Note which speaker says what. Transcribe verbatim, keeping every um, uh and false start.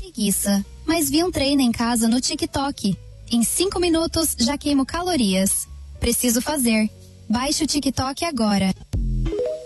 Speaker 1: preguiça, mas vi um treino em casa no TikTok. Em cinco minutos já queimo calorias. Preciso fazer. Baixe o TikTok agora.